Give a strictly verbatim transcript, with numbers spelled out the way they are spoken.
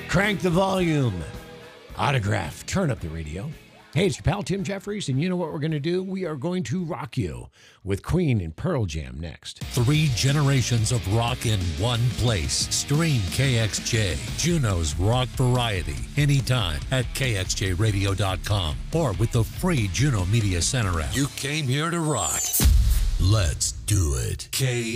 Crank the volume. Autograph. Turn up the radio. Hey, it's your pal Tim Jeffries, and you know what we're going to do? We are going to rock you with Queen and Pearl Jam next. Three generations of rock in one place. Stream K X J, Juneau's rock variety, anytime at K X J radio dot com or with the free Juneau Media Center app. You came here to rock. Let's do it. K